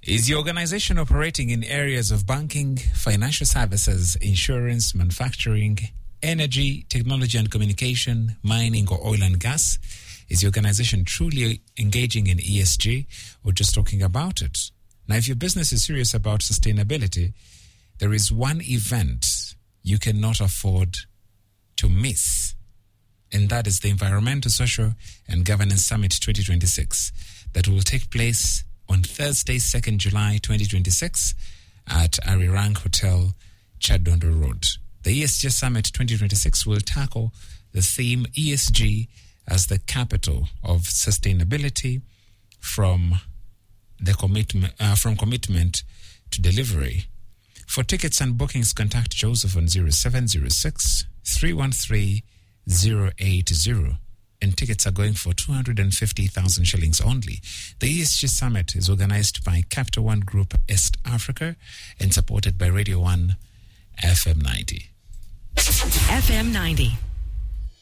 Is the organization operating in areas of banking, financial services, insurance, manufacturing, energy, technology and communication, mining, or oil and gas? Is the organization truly engaging in ESG or just talking about it? Now, if your business is serious about sustainability, there is one event you cannot afford to miss, and that is the Environmental, Social and Governance Summit 2026 that will take place on Thursday, 2nd July 2026 at Arirang Hotel, Chadondo Road. The ESG Summit 2026 will tackle the theme ESG as the capital of sustainability from commitment to delivery. For tickets and bookings, contact Joseph on 0706 313 080. And tickets are going for 250,000 shillings only. The ESG Summit is organized by Capital One Group East Africa and supported by Radio 1 FM 90. FM 90.